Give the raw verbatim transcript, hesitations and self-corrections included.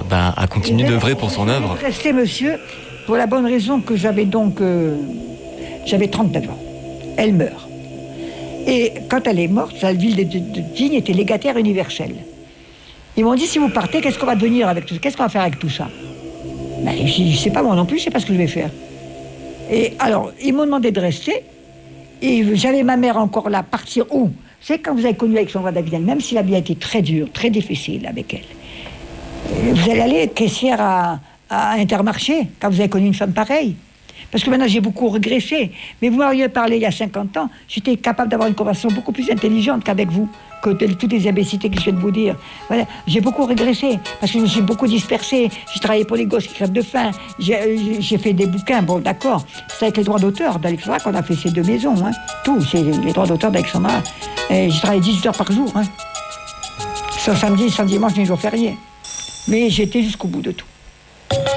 bah, a continué d'œuvrer pour son œuvre. Resté monsieur, pour la bonne raison que j'avais donc... Euh, j'avais trente-neuf ans. Elle meurt. Et quand elle est morte, la ville de, de, de Digne était légataire universelle. Ils m'ont dit, si vous partez, qu'est-ce qu'on va devenir avec tout ça? Qu'est-ce qu'on va faire avec tout ça? Ben, je ne sais pas, moi non plus, je ne sais pas ce que je vais faire. Et alors, ils m'ont demandé de rester. Et j'avais ma mère encore là, partir où? C'est quand vous avez connu Alexandra Davidel, même si la vie a été très dure, très difficile avec elle. Vous allez aller être caissière à, à Intermarché, quand vous avez connu une femme pareille. Parce que maintenant, j'ai beaucoup régressé. Mais vous m'auriez parlé il y a cinquante ans, j'étais capable d'avoir une conversation beaucoup plus intelligente qu'avec vous, que de, toutes les imbécilités que je viens de vous dire. Voilà. J'ai beaucoup régressé, parce que je me suis beaucoup dispersé. J'ai travaillé pour les gosses qui crèvent de faim. J'ai, j'ai fait des bouquins, bon, d'accord. C'est avec les droits d'auteur d'Alexandra qu'on a fait ces deux maisons. Hein. Tout, c'est les droits d'auteur d'Alexandra. Et j'ai travaillé dix-huit heures par jour. Hein. Sans samedi, sans dimanche, ni jour férié. Mais j'étais jusqu'au bout de tout.